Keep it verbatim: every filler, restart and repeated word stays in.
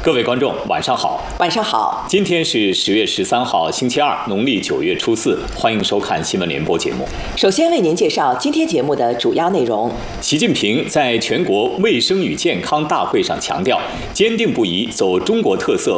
各位观众，晚上好。 晚上好。 今天是十月十三号，星期二，农历九月初四。欢迎收看新闻联播节目。 首先为您介绍今天节目的主要内容。 习近平在全国卫生与健康大会上强调，坚定不移走中国特色